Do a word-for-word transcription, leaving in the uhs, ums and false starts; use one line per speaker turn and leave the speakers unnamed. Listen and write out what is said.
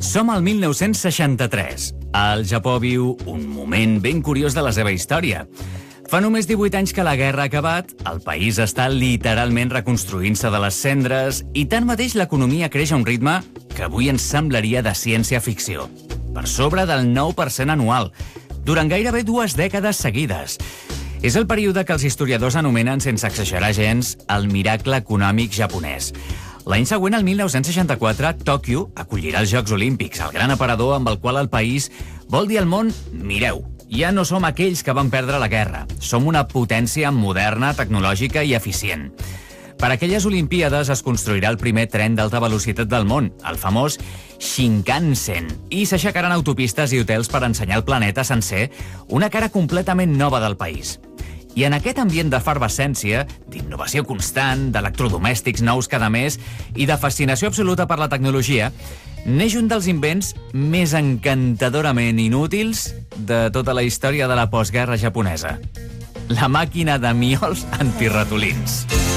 Som al mil nou-cents seixanta-tres. El Japó viu un moment ben curiós de la seva història. Fa només divuit anys que la guerra ha acabat, el país està literalment reconstruint-se de les cendres i tanmateix l'economia creix a un ritme que avui ens semblaria de ciència-ficció. Per sobre del nou per cent anual, durant gairebé dues dècades seguides. És el període que els historiadors anomenen, sense exagerar gens, el miracle econòmic japonès. L'any següent, el mil nou-cents seixanta-quatre, Tòquio acollirà els Jocs Olímpics, el gran aparador amb el qual el país vol dir al món: mireu, ja no som aquells que van perdre la guerra. Som una potència moderna, tecnològica i eficient. Per aquelles Olimpíades es construirà el primer tren d'alta velocitat del món, el famós Shinkansen, i s'aixecaran autopistes i hotels per ensenyar al planeta sencer una cara completament nova del país. I en aquest ambient d'efervescència, d'innovació constant, d'electrodomèstics nous cada mes i de fascinació absoluta per la tecnologia, neix un dels invents més encantadorament inútils de tota la història de la postguerra japonesa: la màquina de miols antiratolins.